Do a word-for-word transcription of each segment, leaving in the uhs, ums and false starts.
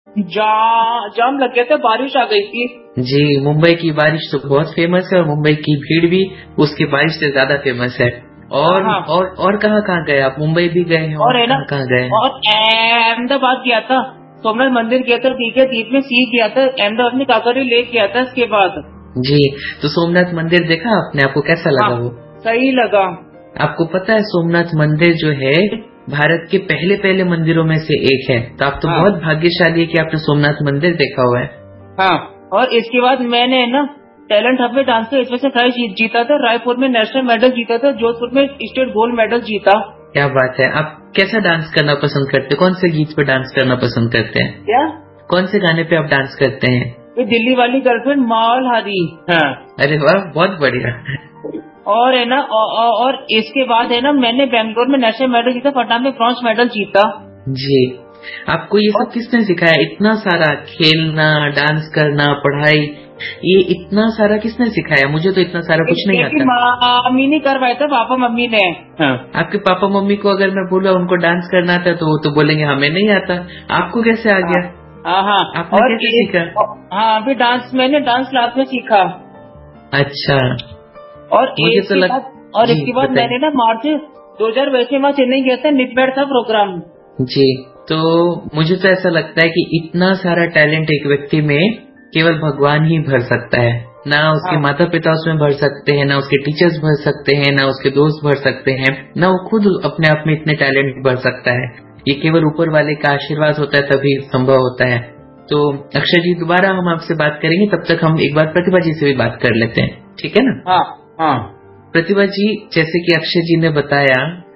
जा, जाम लग गया था, बारिश आ गई थी। जी, मुंबई की बारिश तो बहुत फेमस है और मुंबई की भीड़ भी उसकी बारिश से ज्यादा फेमस है। और हाँ और और कहाँ कहाँ गए आप? मुंबई भी गए हैं और और है ना, कहाँ कहाँ गए हैं? और अहमदाबाद गया था, सोमनाथ मंदिर गया था, दीघा द्वीप में सीख गया था, अहमदाबाद में काकरी लेक गया था इसके बाद। जी, तो सोमनाथ मंदिर देखा आपने? आपको कैसा हाँ लगा वो? सही लगा। आपको पता है सोमनाथ मंदिर जो है भारत के पहले पहले मंदिरों में से एक है, तो आप तो हाँ बहुत भाग्यशाली है कि आपने सोमनाथ मंदिर देखा हुआ है। हाँ, और इसके बाद मैंने ना टैलेंट हब में डांस का इसमें से प्राइज जीत- जीता था, रायपुर में नेशनल मेडल जीता था, जोधपुर में स्टेट गोल्ड मेडल जीता। क्या बात है! आप कैसा डांस करना पसंद करते हैं? कौन से गीत पे डांस करना पसंद करते हैं? क्या? कौन से गाने पे आप डांस करते हैं? ये दिल्ली वाली गर्लफ्रेंड माल हारी। हाँ। अरे वाह, बहुत बढ़िया। और है ना, औ, औ, और इसके बाद है ना, मैंने बैंगलोर में नेशनल मेडल जीता, पटना में ब्रॉन्ज मेडल जीता। जी, आपको ये सब और किसने सिखाया? इतना सारा खेलना, डांस करना, पढ़ाई, ये इतना सारा किसने सिखाया? मुझे तो इतना सारा कुछ नहीं मेरी आता। मम्मी ने करवाया था, पापा मम्मी ने। हाँ आपके पापा मम्मी को अगर मैं बोला उनको डांस करना आता तो वो तो बोलेंगे हमें नहीं आता। आपको कैसे आ हाँ गया? हाँ हाँ। आपने और कैसे एक, सीखा? हाँ अभी डांस मैंने डांस क्लास में सीखा। अच्छा, और मुझे तो इसके लग बाद और जी इसके बाद मैंने बताइए। ना मार्च दो हजार बाईस में वहाँ चेन्नई गया था, निटबैट था प्रोग्राम। जी, तो मुझे तो ऐसा लगता है कि इतना सारा टैलेंट एक व्यक्ति में केवल भगवान ही भर सकता है। ना उसके हाँ माता पिता उसमें भर सकते हैं, ना उसके टीचर्स भर सकते हैं, ना उसके दोस्त भर सकते हैं, ना वो खुद अपने आप में इतने टैलेंट भर सकता है। ये केवल ऊपर वाले का आशीर्वाद होता है तभी संभव होता है। तो अक्षय जी, दोबारा हम आपसे बात करेंगे, तब तक हम एक बार प्रतिभा जी से भी बात कर लेते हैं, ठीक है ना? हाँ हाँ प्रतिभा जी, जैसे कि अक्षय जी ने बताया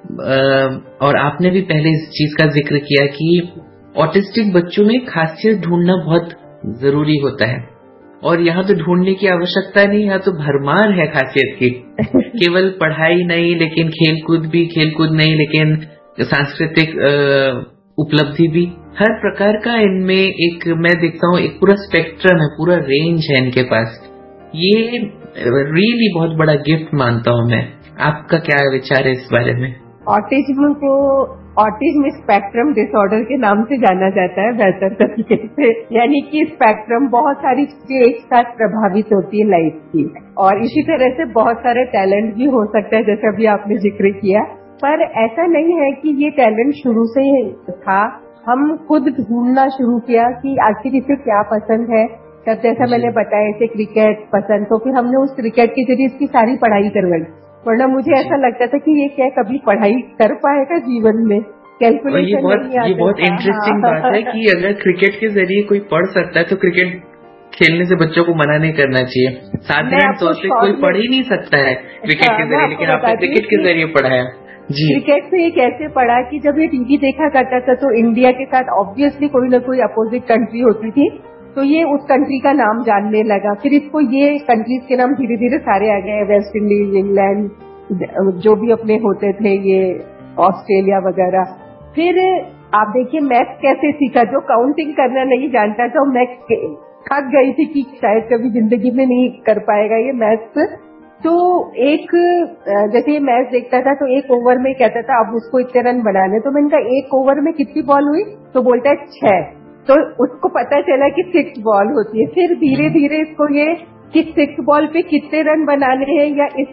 और आपने भी पहले इस चीज का जिक्र किया कि ऑटिस्टिक बच्चों में खासियत ढूंढना बहुत जरूरी होता है, और यहाँ तो ढूंढने की आवश्यकता नहीं, यहाँ तो भरमार है खासियत की। केवल पढ़ाई नहीं लेकिन खेलकूद भी, खेलकूद नहीं लेकिन सांस्कृतिक उपलब्धि भी, हर प्रकार का इनमें एक मैं देखता हूँ एक पूरा स्पेक्ट्रम है, पूरा रेंज है इनके पास। ये रियली बहुत बड़ा गिफ्ट मानता हूँ मैं। आपका क्या विचार है इस बारे में? ऑटिज्म को ऑटिज्म स्पेक्ट्रम डिसऑर्डर के नाम से जाना जाता है बेहतर तरीके से, यानी कि स्पेक्ट्रम बहुत सारी चीजें एक साथ प्रभावित होती है लाइफ की, और इसी तरह से बहुत सारे टैलेंट भी हो सकता है जैसे अभी आपने जिक्र किया। पर ऐसा नहीं है कि ये टैलेंट शुरू से ही था, हम खुद ढूंढना शुरू किया कि आखिर इसे क्या पसंद है। तब जैसा मैंने बताया इसे क्रिकेट पसंद, तो फिर हमने उस क्रिकेट के जरिए इसकी सारी पढ़ाई करवाई, वरना मुझे ऐसा लगता था कि ये क्या कभी पढ़ाई कर पाएगा जीवन में, और ये कैलकुलेशन बहुत नहीं ये आता बहुत था। इंटरेस्टिंग हाँ। बात है कि अगर क्रिकेट के जरिए कोई पढ़ सकता है तो क्रिकेट खेलने से बच्चों को मना नहीं करना चाहिए। मैं साधारण आपको तौर से कोई शॉर्ट में पढ़ ही नहीं सकता है क्रिकेट हाँ, के मैं जरिए, आपको लेकिन आपने बताती हूँ क्रिकेट के कि जरिए पढ़ाया। जी क्रिकेट में ये कैसे पढ़ा कि जब ये टीवी देखा करता था तो इंडिया के साथ ऑब्वियसली कोई ना कोई अपोजिट कंट्री होती थी, तो ये उस कंट्री का नाम जानने लगा। फिर इसको ये कंट्रीज के नाम धीरे धीरे सारे आ गए, वेस्ट इंडीज, इंग्लैंड, जो भी अपने होते थे, ये ऑस्ट्रेलिया वगैरह। फिर आप देखिए मैथ कैसे सीखा, जो काउंटिंग करना नहीं जानता था, मैं थक गई थी कि शायद कभी जिंदगी में नहीं कर पाएगा ये मैथ्स। तो एक जैसे ये मैच देखता था तो एक ओवर में कहता था अब उसको इतने रन बनाने, तो मैंने कहा एक ओवर में कितनी बॉल हुई, तो बोलता है छह, तो उसको पता चला कि सिक्स बॉल होती है। फिर धीरे धीरे इसको ये कि सिक्स बॉल पे कितने रन बनाने हैं, या इस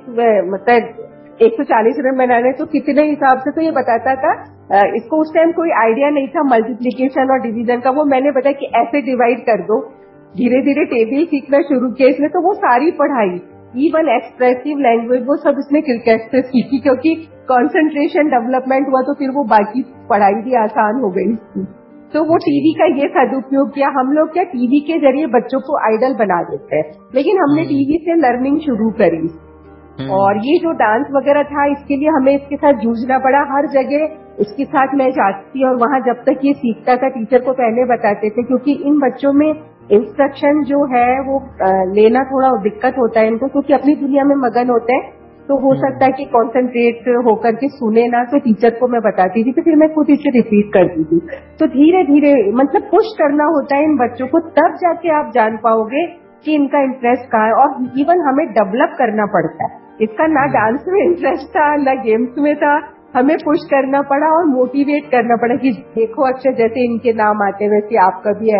मतलब एक सौ चालीस रन बनाने हैं तो कितने हिसाब से, तो ये बताता था। इसको उस टाइम कोई आइडिया नहीं था मल्टीप्लीकेशन और डिवीजन का, वो मैंने बताया कि ऐसे डिवाइड कर दो। धीरे धीरे टेबल सीखना शुरू किया इसने, तो वो सारी पढ़ाई इवन एक्सप्रेसिव लैंग्वेज वो सब इसने क्रिकेट से सीखी, क्योंकि कंसंट्रेशन डेवलपमेंट हुआ तो फिर वो बाकी पढ़ाई भी आसान हो गई इसकी। तो वो टीवी का ये सदुपयोग किया। हम लोग क्या टीवी के जरिए बच्चों को आइडल बना देते हैं, लेकिन हमने टीवी से लर्निंग शुरू करी। और ये जो डांस वगैरह था इसके लिए हमें इसके साथ जूझना पड़ा, हर जगह इसके साथ मैं जाती और वहां जब तक ये सीखता था टीचर को पहले बताते थे, क्योंकि इन बच्चों में इंस्ट्रक्शन जो है वो लेना थोड़ा दिक्कत होता है इनको, क्योंकि अपनी दुनिया में मगन होते हैं, तो हो सकता है कि कंसंट्रेट होकर के सुने ना। तो टीचर को मैं बताती थी तो फिर मैं खुद इसे रिपीट करती थी। तो धीरे धीरे मतलब पुश करना होता है इन बच्चों को, तब जाके आप जान पाओगे कि इनका इंटरेस्ट कहाँ है। और इवन हमें डेवलप करना पड़ता है, इसका ना डांस में इंटरेस्ट था ना गेम्स में था, हमें पुश करना पड़ा और मोटिवेट करना पड़ा कि देखो अक्षय जैसे इनके नाम आते वैसे आपका भी